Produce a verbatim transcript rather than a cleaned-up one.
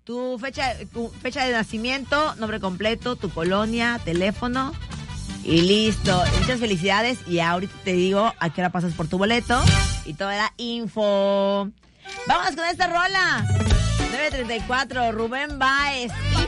tu fecha, tu fecha de nacimiento, nombre completo, tu colonia, teléfono y listo. Muchas felicidades y ahorita te digo a qué hora pasas por tu boleto y toda la info. Vamos con esta rola. nueve treinta y cuatro, Rubén Baez.